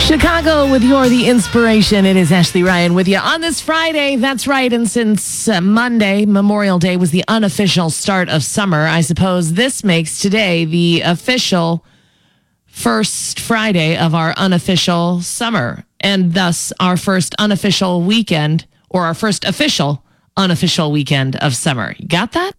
Chicago with You're the Inspiration. It is Ashley Ryan with you on this Friday. That's right. And since Monday, Memorial Day, was the unofficial start of summer, I suppose this makes today the official first Friday of our unofficial summer, and thus our first unofficial weekend, or our first official unofficial weekend of summer. You got that?